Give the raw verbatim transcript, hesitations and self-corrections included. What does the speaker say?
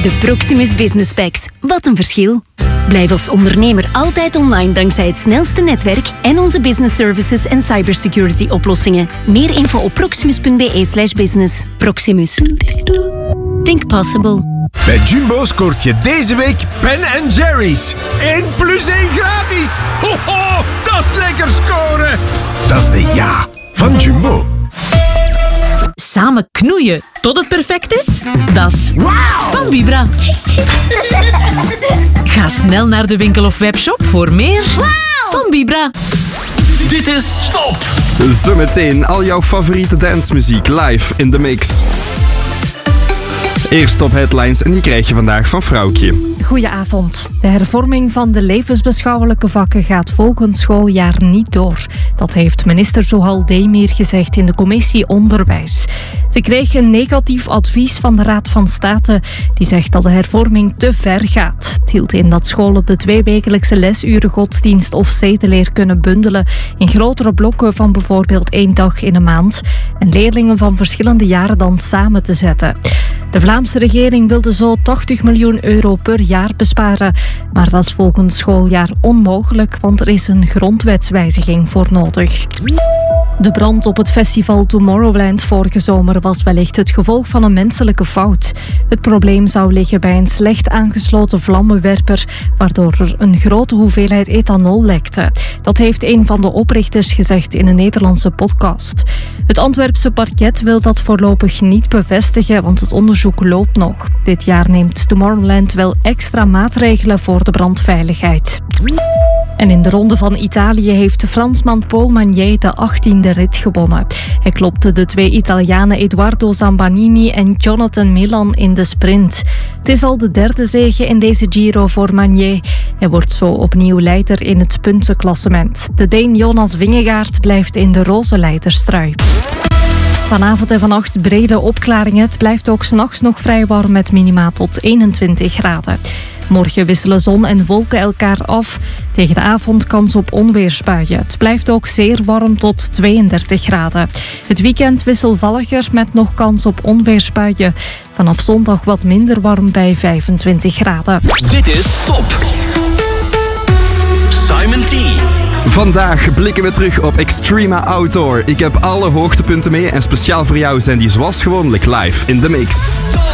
De Proximus Business Packs. Wat een verschil. Blijf als ondernemer altijd online dankzij het snelste netwerk en onze business services en cybersecurity oplossingen. Meer info op proximus punt b e slash business. Proximus. Think possible. Bij Jumbo scoort je deze week Ben en Jerry's. één plus één gratis. Ho, ho, dat is lekker scoren. Dat is de ja van Jumbo. Samen knoeien tot het perfect is? Dat is Wow. van Vibra. Ga snel naar de winkel of webshop voor meer van Vibra. Dit is Top! Zometeen al jouw favoriete dancemuziek live in de mix. Eerst Top Headlines en die krijg je vandaag van Vrouwtje. Goedenavond. De hervorming van de levensbeschouwelijke vakken gaat volgend schooljaar niet door. Dat heeft minister Zohal Demir gezegd in de commissie Onderwijs. Ze kreeg een negatief advies van de Raad van State. Die zegt dat de hervorming te ver gaat. Het hield in dat scholen de tweewekelijkse lesuren godsdienst of zedeleer kunnen bundelen in grotere blokken van bijvoorbeeld één dag in een maand. En leerlingen van verschillende jaren dan samen te zetten. De Vlaamse regering wilde zo tachtig miljoen euro per jaar besparen. Maar dat is volgend schooljaar onmogelijk, want er is een grondwetswijziging voor nodig. De brand op het festival Tomorrowland vorige zomer was wellicht het gevolg van een menselijke fout. Het probleem zou liggen bij een slecht aangesloten vlammenwerper, waardoor er een grote hoeveelheid ethanol lekte. Dat heeft een van de oprichters gezegd in een Nederlandse podcast. Het Antwerpse parket wil dat voorlopig niet bevestigen, want het onderzoek loopt nog. Dit jaar neemt Tomorrowland wel extra maatregelen voor de brandveiligheid. En in de Ronde van Italië heeft de Fransman Paul Magnier de achttiende rit gewonnen. Hij klopte de twee Italianen Edoardo Zambanini en Jonathan Milan in de sprint. Het is al de derde zege in deze Giro voor Magnier. Hij wordt zo opnieuw leider in het puntenklassement. De Deen Jonas Vingegaard blijft in de roze leiderstrui. Vanavond en vannacht brede opklaringen. Het blijft ook 's nachts nog vrij warm met minima tot eenentwintig graden. Morgen wisselen zon en wolken elkaar af. Tegen de avond kans op onweersbuien. Het blijft ook zeer warm tot tweeëndertig graden. Het weekend wisselvalliger met nog kans op onweersbuien. Vanaf zondag wat minder warm bij vijfentwintig graden. Dit is Top! Simon T. Vandaag blikken we terug op Extrema Outdoor. Ik heb alle hoogtepunten mee en speciaal voor jou zijn die zoals gewoonlijk live in de mix.